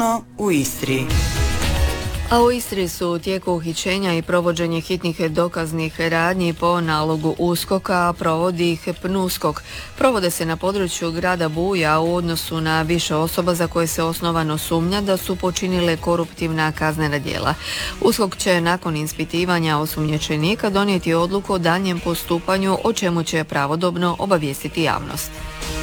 u Istri. A u Istri su u tijeku uhićenja i provođenje hitnih dokaznih radnji po nalogu USKOK-a, a provodi ih PNUSKOK. Provode se na području grada Buja u odnosu na više osoba za koje se osnovano sumnja da su počinile koruptivna kaznena djela. USKOK će nakon ispitivanja osumnjičenika donijeti odluku o daljnjem postupanju, o čemu će pravodobno obavijestiti javnost.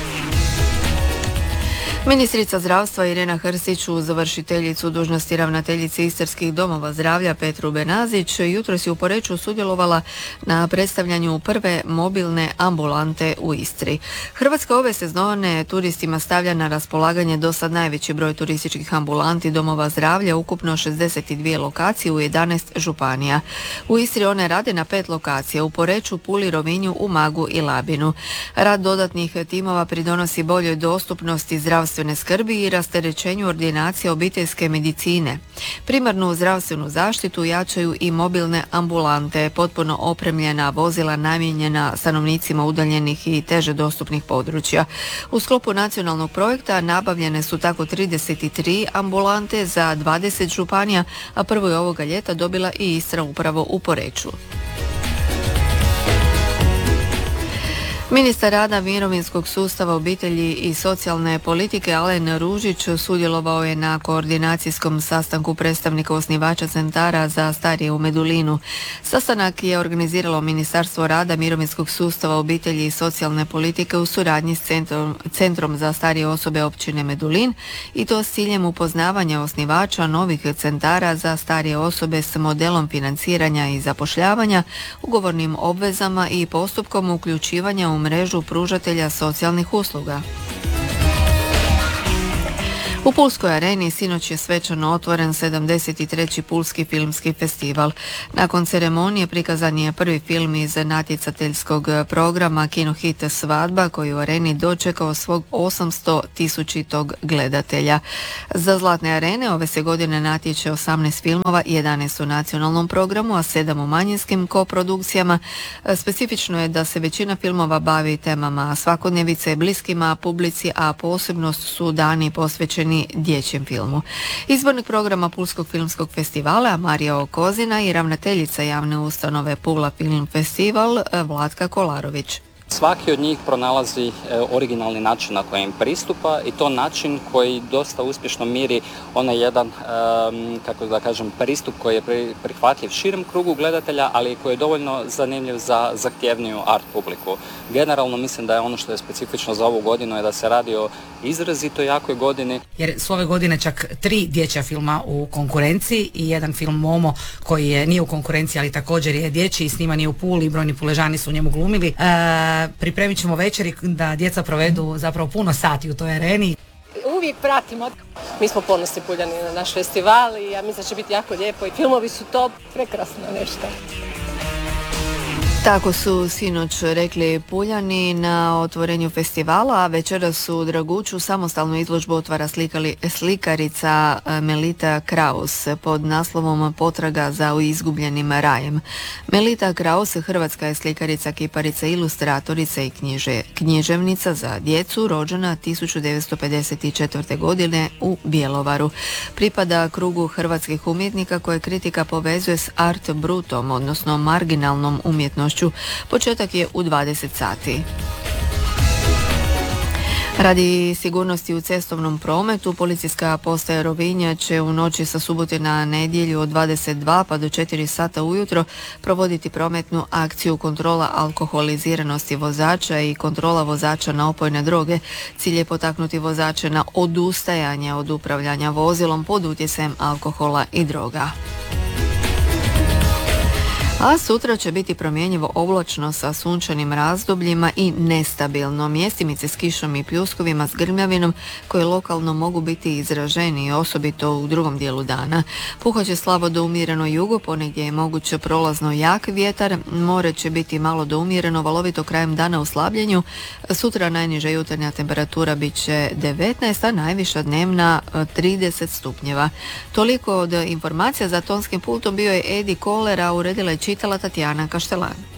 Ministrica zdravstva Irena Hrsić uz završiteljicu dužnosti ravnateljice istarskih domova zdravlja Petru Benazić jutros je u Poreču sudjelovala na predstavljanju prve mobilne ambulante u Istri. Hrvatska ove sezone turistima stavlja na raspolaganje do sad najveći broj turističkih ambulanti domova zdravlja, ukupno 62 lokacije u 11 županija. U Istri one rade na 5 lokacija, u Poreču, Puli, Rovinju, Umagu i Labinu. Rad dodatnih timova pridonosi boljoj dostupnosti zdravstvene skrbi i rasterećenju ordinacija obiteljske medicine. Primarnu zdravstvenu zaštitu jačaju i mobilne ambulante, potpuno opremljena vozila namijenjena stanovnicima udaljenih i teže dostupnih područja. U sklopu nacionalnog projekta nabavljene su tako 33 ambulante za 20 županija, a prvo je ovoga ljeta dobila i Istra upravo u Poreču. Ministar rada, mirovinskog sustava, obitelji i socijalne politike Alen Ružić sudjelovao je na koordinacijskom sastanku predstavnika osnivača centara za starije u Medulinu. Sastanak je organiziralo Ministarstvo rada, mirovinskog sustava, obitelji i socijalne politike u suradnji s Centrom za starije osobe općine Medulin, i to s ciljem upoznavanja osnivača novih centara za starije osobe s modelom financiranja i zapošljavanja, ugovornim obvezama i postupkom uključivanja u mrežu pružatelja socijalnih usluga. U Pulskoj areni sinoć je svečano otvoren 73. Pulski filmski festival. Nakon ceremonije prikazan je prvi film iz natjecateljskog programa Kinohit Svadba, koji u areni dočekao svog 800.000 gledatelja. Za Zlatne arene ove se godine natječe 18 filmova, 11 u nacionalnom programu, a 7 u manjinskim koprodukcijama. Specifično je da se većina filmova bavi temama svakodnevice, bliskima publici, a posebno su dani posvećeni dječjem filmu. Izbornik programa Pulskog filmskog festivala Marija Okozina i ravnateljica javne ustanove Pula Film Festival Vlatka Kolarović. Svaki od njih pronalazi originalni način na kojem pristupa, i to način koji dosta uspješno miri onaj jedan, kako da kažem, pristup koji je prihvatljiv širem krugu gledatelja, ali koji je dovoljno zanimljiv za zahtjevniju art publiku. Generalno mislim da je ono što je specifično za ovu godinu je da se radi o izrazito jakoj godini. Jer su ove godine čak 3 dječja filma u konkurenciji i jedan film Momo koji nije u konkurenciji, ali također je dječji i sniman je u Puli i brojni Puležani su u njemu glumili. Pripremit ćemo večeri da djeca provedu zapravo puno sati u toj areni. Uvijek pratimo. Mi smo ponosni Puljani na naš festival i ja mislim da će biti jako lijepo i filmovi su top, prekrasno nešto. Tako su sinoć rekli Puljani na otvorenju festivala, a večeras su u Draguću samostalnu izložbu otvara slikarica Melita Kraus pod naslovom Potraga za izgubljenim rajem. Melita Kraus hrvatska je slikarica, kiparica, ilustratorica i književnica za djecu, rođena 1954. godine u Bjelovaru. Pripada krugu hrvatskih umjetnika koje kritika povezuje s art brutom, odnosno marginalnom umjetnošću. Početak je u 20 sati. Radi sigurnosti u cestovnom prometu, policijska postaja Rovinja će u noći sa subote na nedjelju od 22 pa do 4 sata ujutro provoditi prometnu akciju kontrola alkoholiziranosti vozača i kontrola vozača na opojne droge. Cilj je potaknuti vozače na odustajanje od upravljanja vozilom pod utjecajem alkohola i droga. A sutra će biti promjenjivo oblačno sa sunčanim razdobljima i nestabilno. Mjestimice s kišom i pljuskovima s grmljavinom koje lokalno mogu biti izraženiji, osobito u drugom dijelu dana. Puhat će slabo do umjereno jugo, ponegdje je moguće prolazno jak vjetar. More će biti malo do umjereno, valovito krajem dana u slabljenju. Sutra najniža jutarnja temperatura bit će 19, a najviša dnevna 30 stupnjeva. Toliko od informacija. Za tonskim pultom bio je Edi Kolera, uredila je čitala Tatjana Kaštelan.